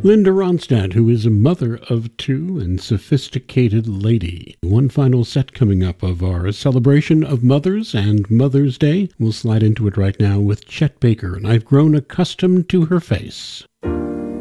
Linda Ronstadt, who is a mother of two and sophisticated lady. One final set coming up of our celebration of mothers and Mother's Day. We'll slide into it right now with Chet Baker, and I've grown accustomed to her face.